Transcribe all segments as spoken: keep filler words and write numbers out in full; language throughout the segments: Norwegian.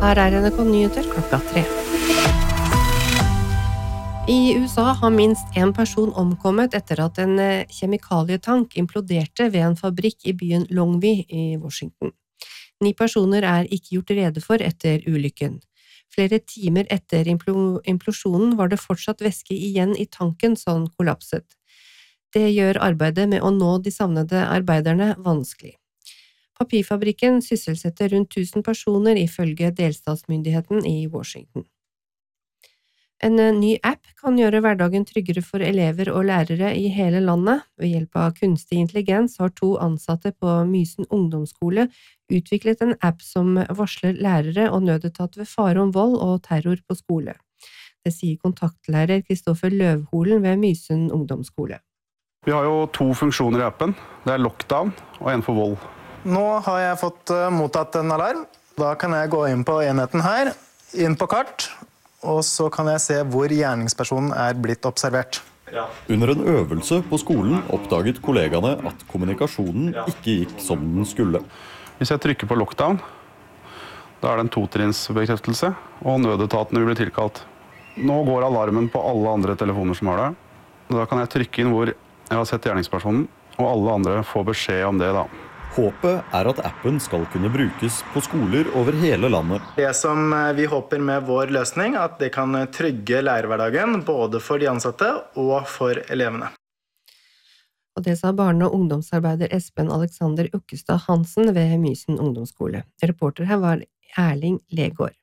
Her er N R K Nyheter klokka tre. I U S A har minst en person omkommet etter at en kjemikalietank imploderte ved en fabrikk i byen Longview i Washington. Ni personer er ikke gjort rede for etter ulykken. Flere timer etter implosjonen var det fortsatt væske igjen i tanken som kollapset. Det gjør arbeidet med å nå de savnede arbeiderne vanskelig. Papirfabrikken sysselsetter rundt tusen personer ifølge delstatsmyndigheten i Washington. En ny app kan gjøre hverdagen tryggere for elever og lærere i hele landet. Ved hjelp av kunstig intelligens har to ansatte på Mysen ungdomsskole utviklet en app som varsler lærere og nødetat ved fare om vold og terror på skole. Det sier kontaktlærer Kristoffer Løvholen ved Mysen ungdomsskole. Vi har jo to funksjoner i appen. Det er lockdown og en for vold. Nå har jeg fått mottatt en alarm. Da kan jeg gå inn på enheten her, inn på kart, og så kan jeg se hvor gjerningspersonen er blitt observert. Ja. Under en øvelse på skolen oppdaget kollegaene at kommunikasjonen ikke gikk som den skulle. Hvis jeg trykker på lockdown, da er det en totrinnsbekreftelse, og nødetatene vil bli tilkalt. Nå går alarmen på alle andre telefoner som har det. Da kan jeg trykke inn hvor jeg har sett gjerningspersonen, og alle andre får beskjed om det da. Håpet er at appen skal kunne brukes på skoler over hele landet. Det som vi håper med vår løsning, at det kan trygge lærerhverdagen både for de ansatte og for elevene. Og det sa barne- og ungdomsarbeider Espen Alexander Ukkestad Hansen ved Mysen ungdomsskole. Reporter her var Erling Legård.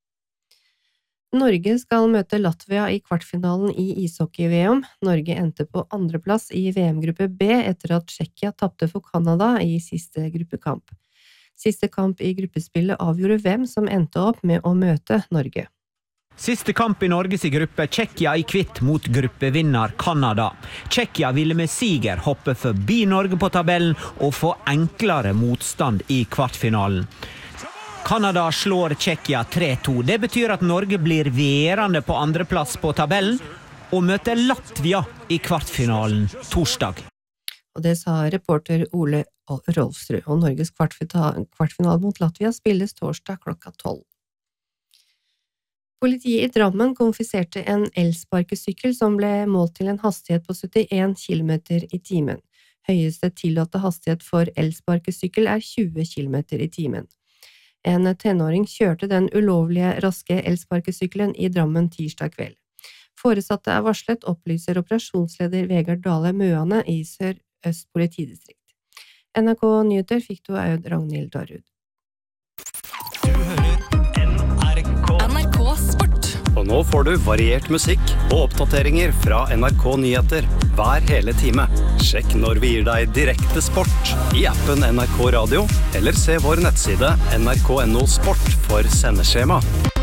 Norge skal møte Latvia i kvartfinalen i ishockey-V M. Norge endte på andreplass i V M-gruppe B etter at Tsjekkia tappte for Kanada i siste gruppekamp. Siste kamp i gruppespillet avgjorde hvem som endte opp med å møte Norge. Siste kamp i Norges i gruppe, Tsjekkia i kvitt mot gruppevinner Kanada. Tsjekkia ville med siger hoppe forbi Norge på tabellen og få enklere motstand i kvartfinalen. Kanada slår Tsjekkia tre to. Det betyr at Norge blir værende på andreplass på tabellen og møter Latvia i kvartfinalen torsdag. Og det sa reporter Ole Rolfsrud, og Norges kvartfinale mot Latvia spilles torsdag klokka tolv. Politiet i Drammen konfiserte en elsparkesykkel som ble målt til en hastighet på syttien kilometer i timen. Høyeste tillatte hastighet for elsparkesykkel er tjue kilometer i timen. En tenåring kjørte den ulovlige raske elsparkesykkelen i Drammen tirsdag kveld. Foresatte er varslet, opplyser operasjonsleder Vegard Dale Møane i Sør-Øst politidistrikt. N R K Nyheter fikk du av Aud Ragnhild Darud. Du hører N R K. N R K Sport. Og nå får du variert musikk og oppdateringer fra N R K Nyheter hver hele time. Sjekk når vi gir deg direkte sport i appen N R K Radio, eller se vår nettside N R K punktum no sport for sendeskjema.